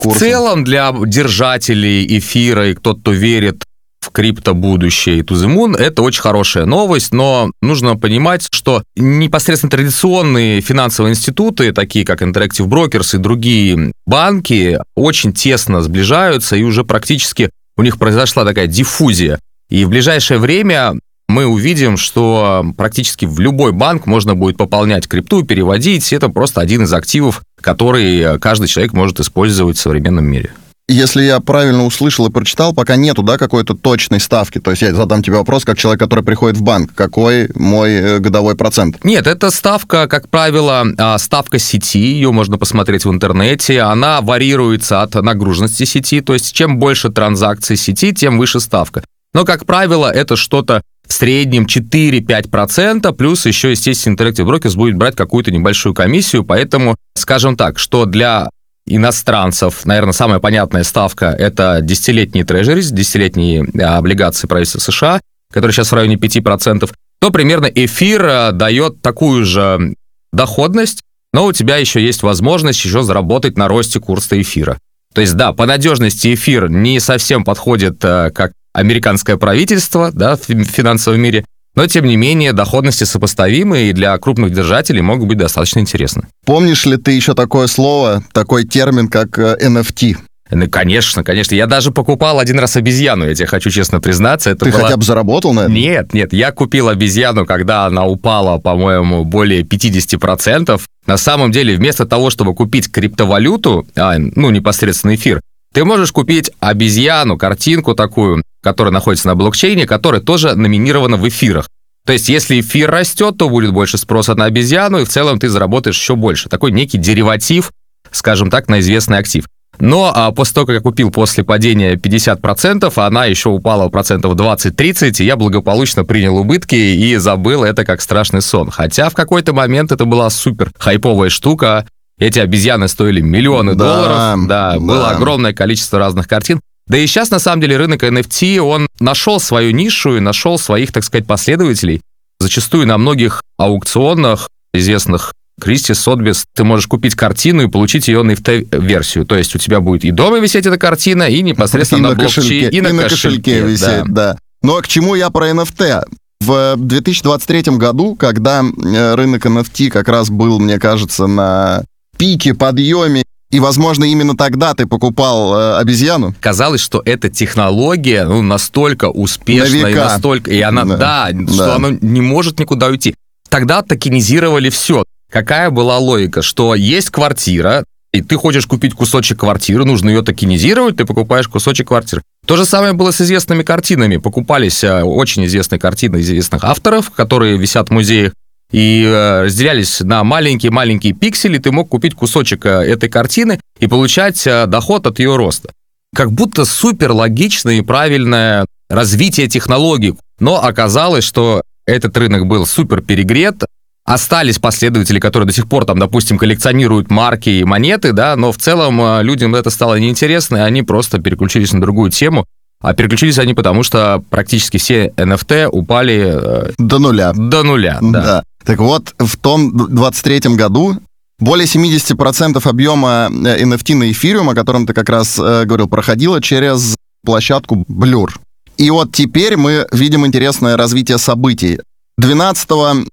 курсом. В целом для держателей эфира и кто-то верит в криптобудущее и to the moon, это очень хорошая новость, но нужно понимать, что непосредственно традиционные финансовые институты, такие как Interactive Brokers и другие банки, очень тесно сближаются, и уже практически у них произошла такая диффузия. И в ближайшее время мы увидим, что практически в любой банк можно будет пополнять крипту, переводить. Это просто один из активов, который каждый человек может использовать в современном мире. Если я правильно услышал и прочитал, пока нету, да, какой-то точной ставки. То есть я задам тебе вопрос, как человек, который приходит в банк. Какой мой годовой процент? Нет, это ставка, как правило, ставка сети. Ее можно посмотреть в интернете. Она варьируется от нагруженности сети. То есть чем больше транзакций сети, тем выше ставка. Но, как правило, это что-то в среднем 4-5%, плюс еще, естественно, Interactive Brokers будет брать какую-то небольшую комиссию. Поэтому, скажем так, что для иностранцев, наверное, самая понятная ставка – это 10-летние трежерис, 10-летние облигации правительства США, которые сейчас в районе 5%, то примерно эфир дает такую же доходность, но у тебя еще есть возможность еще заработать на росте курса эфира. То есть, да, по надежности эфир не совсем подходит как американское правительство, да, в финансовом мире, но, тем не менее, доходности сопоставимы и для крупных держателей могут быть достаточно интересны. Помнишь ли ты еще такое слово, такой термин, как NFT? Конечно. Я даже покупал один раз обезьяну, я тебе хочу честно признаться. Ты хотя бы заработал на это? Нет, я купил обезьяну, когда она упала, по-моему, более 50%. На самом деле, вместо того, чтобы купить криптовалюту, непосредственно эфир, ты можешь купить обезьяну, картинку такую, которая находится на блокчейне, которая тоже номинирована в эфирах. То есть, если эфир растет, то будет больше спроса на обезьяну, и в целом ты заработаешь еще больше. Такой некий дериватив, скажем так, на известный актив. Но после того, как я купил после падения 50%, она еще упала процентов 20-30, и я благополучно принял убытки и забыл это как страшный сон. Хотя в какой-то момент это была супер хайповая штука. Эти обезьяны стоили миллионы долларов. Да, было огромное количество разных картин. Да и сейчас, на самом деле, рынок NFT, он нашел свою нишу и нашел своих, так сказать, последователей. Зачастую на многих аукционах, известных Кристис, Сотбис, ты можешь купить картину и получить ее на NFT-версию. То есть у тебя будет и дома висеть эта картина, и непосредственно на блокчейне, и на кошельке висеть, да. Но к чему я про NFT? В 2023 году, когда рынок NFT как раз был, мне кажется, на пике, подъеме, и, возможно, именно тогда ты покупал обезьяну? Казалось, что эта технология настолько успешна, и настолько... И она, что она не может никуда уйти. Тогда токенизировали все. Какая была логика? Что есть квартира, и ты хочешь купить кусочек квартиры, нужно ее токенизировать, ты покупаешь кусочек квартиры. То же самое было с известными картинами. Покупались очень известные картины известных авторов, которые висят в музеях, и разделялись на маленькие-маленькие пиксели, ты мог купить кусочек этой картины и получать доход от ее роста. Как будто супер логичное и правильное развитие технологий. Но оказалось, что этот рынок был супер перегрет. Остались последователи, которые до сих пор, допустим, коллекционируют марки и монеты, да, но в целом людям это стало неинтересно, и они просто переключились на другую тему. А переключились они потому, что практически все NFT упали... До нуля. Да. Так вот, в том 23-м году более 70% объема NFT на эфириум, о котором ты как раз говорил, проходило через площадку Blur. И вот теперь мы видим интересное развитие событий. 12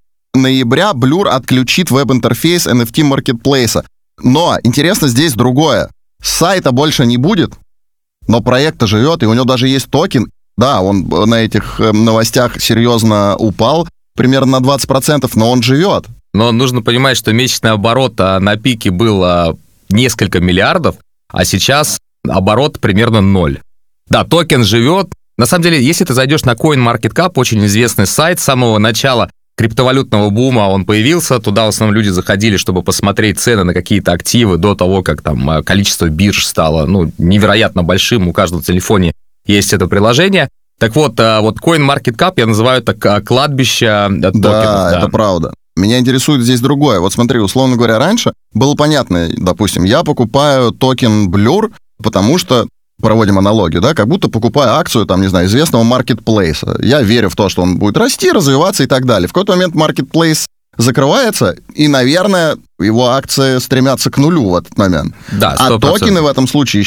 ноября Blur отключит веб-интерфейс NFT маркетплейса. Но интересно здесь другое. Сайта больше не будет, но проект живет, и у него даже есть токен. Да, он на этих новостях серьезно упал, примерно на 20%, но он живет. Но нужно понимать, что месячный оборот на пике был несколько миллиардов, а сейчас оборот примерно 0. Да, токен живет. На самом деле, если ты зайдешь на CoinMarketCap, очень известный сайт, с самого начала криптовалютного бума он появился, туда в основном люди заходили, чтобы посмотреть цены на какие-то активы до того, как там количество бирж стало невероятно большим, у каждого в телефоне есть это приложение. Так вот CoinMarketCap я называю это кладбище токенов. Да, это правда. Меня интересует здесь другое. Вот смотри, условно говоря, раньше было понятно, допустим, я покупаю токен Blur, потому что, проводим аналогию, да, как будто покупаю акцию, там, не знаю, известного маркетплейса. Я верю в то, что он будет расти, развиваться и так далее. В какой-то момент маркетплейс закрывается, и, наверное, его акции стремятся к нулю в этот момент. Да, 100%. А токены в этом случае